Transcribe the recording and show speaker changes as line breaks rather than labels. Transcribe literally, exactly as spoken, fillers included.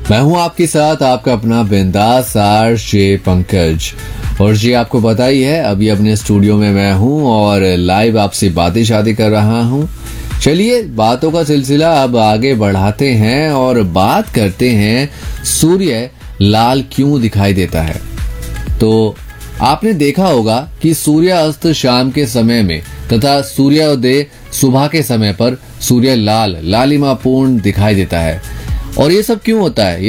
मैं हूं आपके साथ आपका अपना बिंदास आरजे पंकज। और जी आपको पता ही है, अभी अपने स्टूडियो में मैं हूं और लाइव आपसे बातें शादी कर रहा हूं। चलिए बातों का सिलसिला अब आगे बढ़ाते हैं और बात करते हैं सूर्य लाल क्यों दिखाई देता है। तो आपने देखा होगा कि सूर्यास्त शाम के समय में तथा सूर्योदय सुबह के समय पर सूर्य लाल लालिमापूर्ण दिखाई देता है। और ये सब क्यों होता है?